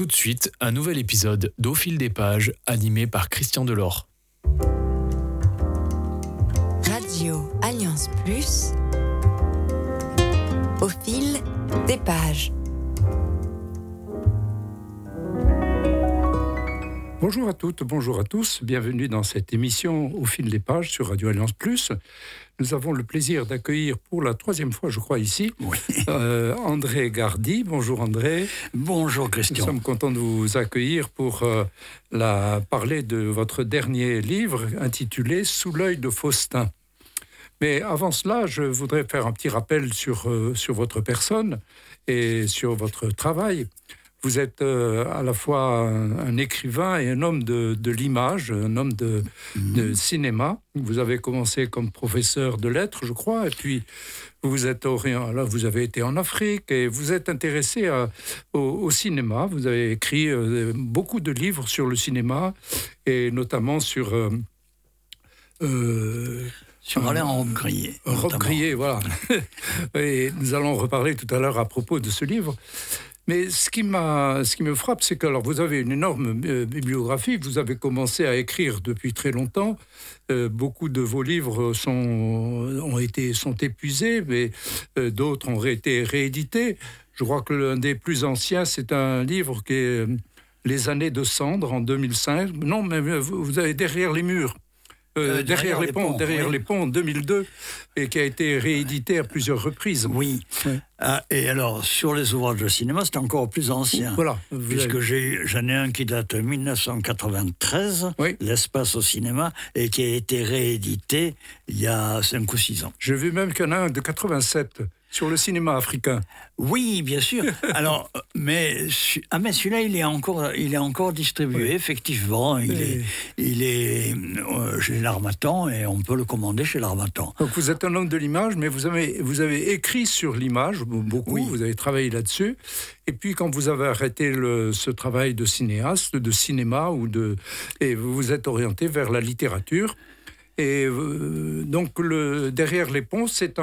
Tout de suite, un nouvel épisode d'Au fil des pages, animé par Christian Delors. Radio Alliance Plus, au fil des pages. Bonjour à toutes, bonjour à tous, bienvenue dans cette émission Au fil des pages sur Radio Alliance Plus. Nous avons le plaisir d'accueillir pour la troisième fois, je crois, ici, André Gardy. Bonjour André. Bonjour Christian. Nous sommes contents de vous accueillir pour parler de votre dernier livre intitulé « Sous l'œil de Faustin ». Mais avant cela, je voudrais faire un petit rappel sur votre personne et sur votre travail. Vous êtes à la fois un écrivain et un homme de l'image, un homme de cinéma. Vous avez commencé comme professeur de lettres, je crois, et puis vous avez été en Afrique et vous êtes intéressé au cinéma. Vous avez écrit beaucoup de livres sur le cinéma et notamment sur Alain Robbe-Grillet. Robbe-Grillet, voilà. Et nous allons reparler tout à l'heure à propos de ce livre. Mais ce qui me frappe, c'est que alors, vous avez une énorme bibliographie. Vous avez commencé à écrire depuis très longtemps. Beaucoup de vos livres sont épuisés, mais d'autres ont été réédités. Je crois que l'un des plus anciens, c'est un livre qui est Les années de cendre en 2005. Non, mais vous avez Derrière les murs. Derrière les ponts en 2002 et qui a été réédité à plusieurs reprises. Oui. Et alors, sur les ouvrages de cinéma, c'est encore plus ancien. Voilà. Puisque j'en ai un qui date de 1993, L'espace au cinéma, et qui a été réédité il y a 5 ou 6 ans. J'ai vu même qu'il y en a un de 87 sur le cinéma africain. Oui, bien sûr. Alors, mais celui-là, il est encore distribué. Oui. Effectivement, il est chez l'Harmattan et on peut le commander chez l'Harmattan. Donc vous êtes un homme de l'image, mais vous avez écrit sur l'image beaucoup. Oui. Vous avez travaillé là-dessus. Et puis quand vous avez arrêté ce travail de cinéaste, de cinéma et vous vous êtes orienté vers la littérature. Et donc Derrière les ponts, c'est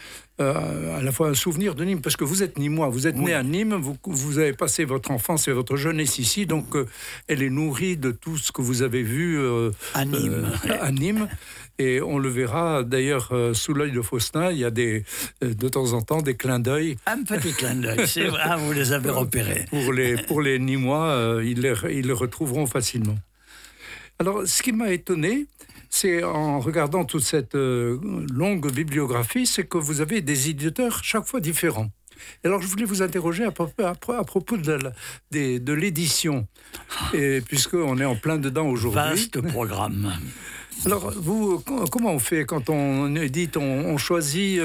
à la fois un souvenir de Nîmes, parce que vous êtes Nîmois, vous êtes né à Nîmes, vous avez passé votre enfance et votre jeunesse ici, donc elle est nourrie de tout ce que vous avez vu à Nîmes. Et on le verra d'ailleurs sous l'œil de Faustin, il y a de temps en temps des clins d'œil. Un petit clin d'œil, c'est vrai, vous les avez repérés. Pour les Nîmois, ils les retrouveront facilement. Alors, ce qui m'a étonné, c'est en regardant toute cette longue bibliographie, c'est que vous avez des éditeurs chaque fois différents. Et alors, je voulais vous interroger à propos de l'édition, puisqu'on est en plein dedans aujourd'hui. Vaste programme. Alors, vous, comment on fait quand on édite, on choisit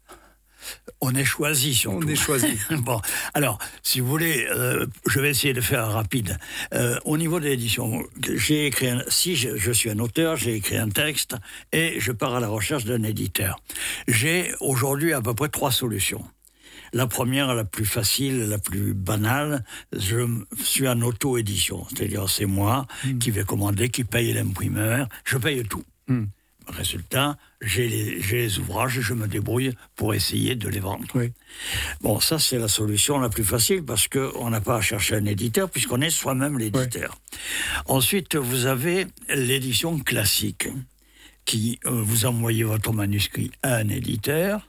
On est choisi surtout. On est choisi. Bon, alors, si vous voulez, je vais essayer de faire rapide. Au niveau de l'édition, je suis un auteur, j'ai écrit un texte et je pars à la recherche d'un éditeur. J'ai aujourd'hui à peu près 3 solutions. La première, la plus facile, la plus banale, je suis en auto-édition. C'est-à-dire, c'est moi qui vais commander, qui paye l'imprimeur, je paye tout. Résultat, j'ai les ouvrages et je me débrouille pour essayer de les vendre. Oui. Bon, ça, c'est la solution la plus facile parce qu'on n'a pas à chercher un éditeur puisqu'on est soi-même l'éditeur. Oui. Ensuite, vous avez l'édition classique qui vous envoyez votre manuscrit à un éditeur.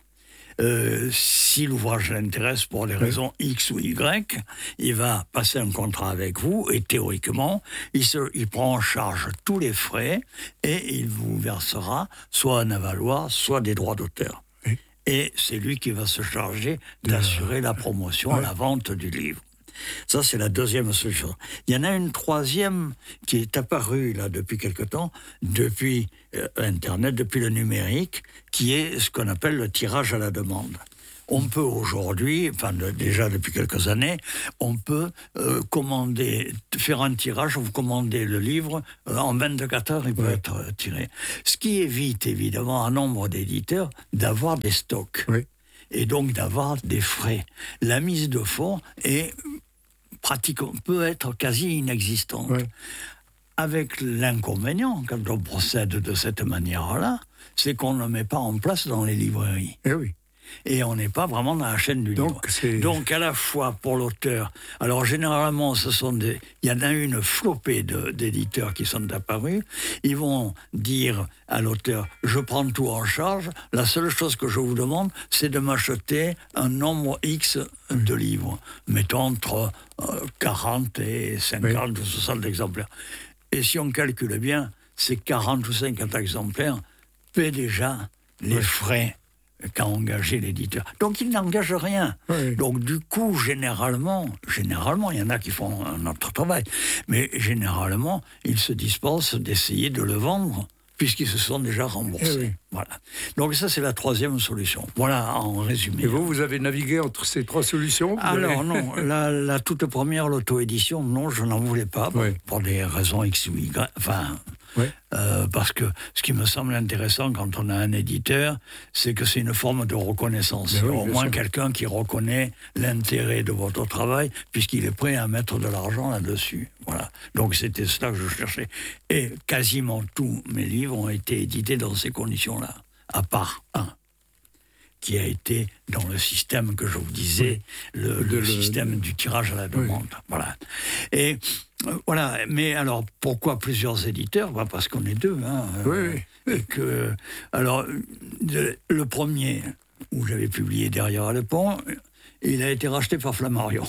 Si l'ouvrage l'intéresse pour des raisons X ou Y, il va passer un contrat avec vous et théoriquement, il prend en charge tous les frais et il vous versera soit un avaloir, soit des droits d'auteur. Oui. Et c'est lui qui va se charger d'assurer la promotion, la vente du livre. Ça, c'est la deuxième solution. Il y en a une troisième qui est apparue là depuis quelque temps, depuis Internet, depuis le numérique, qui est ce qu'on appelle le tirage à la demande. On peut aujourd'hui, déjà depuis quelques années, on peut faire un tirage, vous commandez le livre, en 24 heures, il peut être tiré. Ce qui évite évidemment à nombre d'éditeurs d'avoir des stocks. Oui. Et donc d'avoir des frais. La mise de fonds peut être quasi inexistante. Oui. Avec l'inconvénient, quand on procède de cette manière-là, c'est qu'on ne le met pas en place dans les librairies. Eh oui. Et on n'est pas vraiment dans la chaîne du livre. Donc, à la fois pour l'auteur, alors généralement, il y en a une flopée d'éditeurs qui sont apparus. Ils vont dire à l'auteur, je prends tout en charge. La seule chose que je vous demande, c'est de m'acheter un nombre X de livres. Mettons entre 40 et 50 ou 60 exemplaires. Et si on calcule bien, ces 40 ou 50 exemplaires paient déjà les frais qu'a engagé l'éditeur. Donc il n'engage rien. Oui. Donc du coup, généralement, il y en a qui font un autre travail, mais généralement, ils se dispensent d'essayer de le vendre puisqu'ils se sont déjà remboursés. Oui. Voilà. Donc ça, c'est la troisième solution. Voilà, en résumé. Et vous avez navigué entre ces trois solutions Alors non, la toute première, l'auto-édition, non, je n'en voulais pas, pour des raisons X ou Y. Enfin, parce que ce qui me semble intéressant quand on a un éditeur, c'est que c'est une forme de reconnaissance. Au moins quelqu'un qui reconnaît l'intérêt de votre travail, puisqu'il est prêt à mettre de l'argent là-dessus. Voilà. Donc c'était cela que je cherchais. Et quasiment tous mes livres ont été édités dans ces conditions-là, à part un, qui a été dans le système que je vous disais, le système du tirage à la demande. Oui. Voilà. Et voilà. Mais alors, pourquoi plusieurs éditeurs ? Parce qu'on est deux. Et que, alors, le premier, où j'avais publié Derrière le pont, il a été racheté par Flammarion.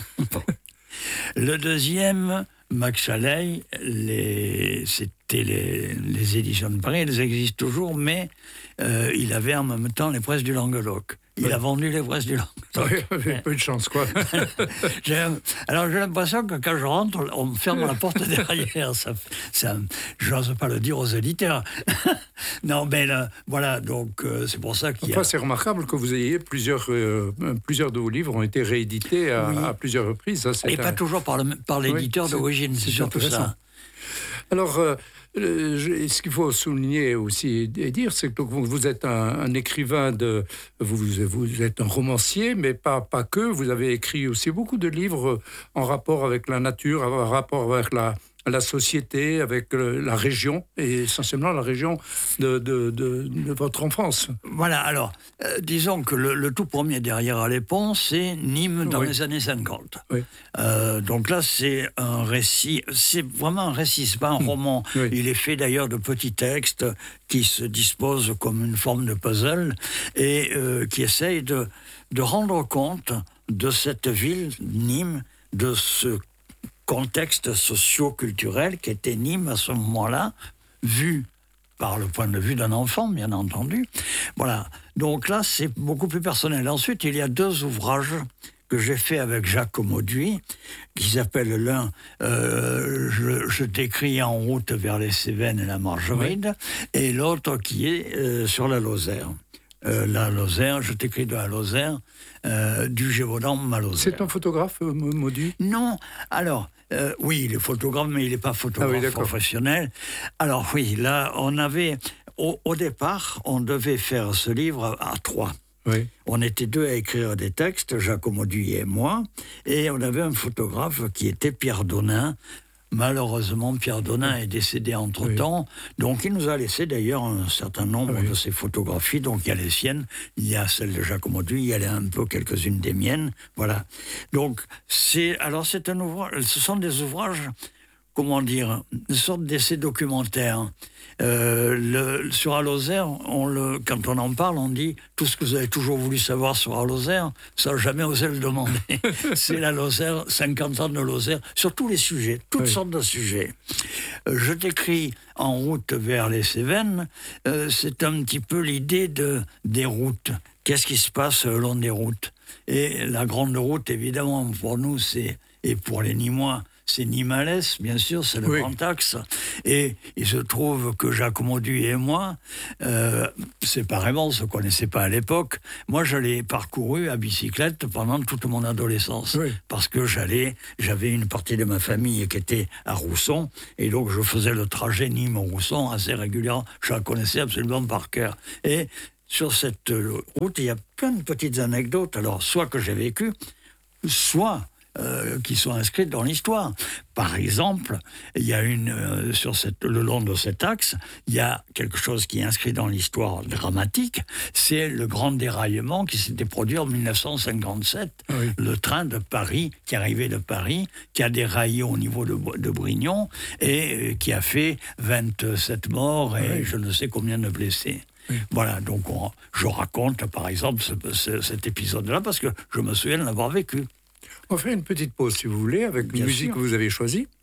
Le deuxième, Max Allais, c'était les éditions de Paris, elles existent toujours, mais il avait en même temps les presses du Languedoc. Il a vendu les presses du Languedoc. Oui, peu de chance, quoi. Alors j'ai l'impression que quand je rentre, on me ferme la porte derrière. Je n'ose pas le dire aux éditeurs. Non, mais voilà, donc c'est pour ça qu'il y a... c'est remarquable que vous ayez plusieurs de vos livres ont été réédités à plusieurs reprises. Ça, pas toujours par l'éditeur d'origine, c'est surtout ça. Alors, ce qu'il faut souligner aussi et dire, c'est que vous êtes un écrivain, vous êtes un romancier, mais pas que. Vous avez écrit aussi beaucoup de livres en rapport avec la nature, en rapport avec la société, avec la région, et essentiellement la région de votre enfance. Voilà, alors, disons que le tout premier Derrière les ponts, c'est Nîmes dans les années 50. Oui. Donc là, c'est un récit, c'est vraiment un récit, c'est pas un roman. Oui. Il est fait d'ailleurs de petits textes qui se disposent comme une forme de puzzle et qui essayent de rendre compte de cette ville, Nîmes, de ce contexte socio-culturel qui était Nîmes à ce moment-là, vu par le point de vue d'un enfant, bien entendu. Voilà. Donc là, c'est beaucoup plus personnel. Ensuite, il y a deux ouvrages que j'ai fait avec Jacques Mauduit, qui s'appellent l'un je t'écris en route vers les Cévennes et la Margeride, et l'autre qui est sur la Lozère. La Lozère, je t'écris de la Lozère, du Gévaudan, ma Lozère. C'est un photographe, Mauduit ? Non, alors... oui, il est photographe, mais il n'est pas photographe professionnel. Alors oui, là, on avait... Au départ, on devait faire ce livre à 3. Oui. On était 2 à écrire des textes, Jacques Mauduit et moi, et on avait un photographe qui était Pierre Donin. Malheureusement, Pierre Donin est décédé entre-temps, donc il nous a laissé d'ailleurs un certain nombre de ses photographies, donc il y a les siennes, il y a celles de Jacques Mauduit, il y a un peu quelques-unes des miennes, voilà. Donc, c'est un ouvrage, ce sont des ouvrages, comment dire, une sorte d'essai documentaire. Sur Alozère, quand on en parle, on dit tout ce que vous avez toujours voulu savoir sur Alozère, ça n'a jamais osé le demander. C'est la Lozère, 50 ans de Lozère, sur tous les sujets, toutes sortes de sujets. Je t'écris en route vers les Cévennes, c'est un petit peu l'idée des routes. Qu'est-ce qui se passe le long des routes ? Et la grande route, évidemment, pour nous, et pour les Nîmois, c'est Nîmes-Alès, bien sûr, c'est le grand axe. Et il se trouve que Jacques Mauduit et moi, séparément, on ne se connaissait pas à l'époque, moi je l'ai parcouru à bicyclette pendant toute mon adolescence. Parce que j'avais une partie de ma famille qui était à Rousson, et donc je faisais le trajet Nîmes-Rousson assez régulièrement. Je la connaissais absolument par cœur. Et sur cette route, il y a plein de petites anecdotes. Alors, soit que j'ai vécu, soit qui sont inscrites dans l'histoire. Par exemple, il y a le long de cet axe, il y a quelque chose qui est inscrit dans l'histoire dramatique, c'est le grand déraillement qui s'était produit en 1957. Oui. Le train de Paris, qui arrivait de Paris, qui a déraillé au niveau de Brignon et qui a fait 27 morts et je ne sais combien de blessés. Oui. Voilà, donc je raconte par exemple cet épisode-là parce que je me souviens de l'avoir vécu. On fait une petite pause si vous voulez avec une musique que vous avez choisie.